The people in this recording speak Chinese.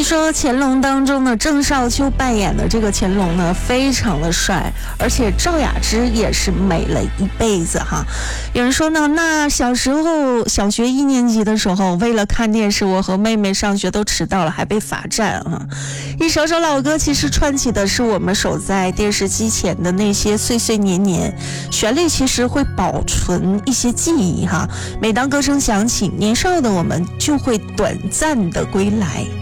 说乾隆当中呢，郑少秋扮演的这个乾隆呢，非常的帅，而且赵雅芝也是美了一辈子哈。有人说呢，那小时候小学1年级的时候，为了看电视，我和妹妹上学都迟到了，还被罚站哈。一首首老歌，其实串起的是我们守在电视机前的那些岁岁年年，旋律其实会保存一些记忆哈。每当歌声响起，年少的我们就会短暂的归来。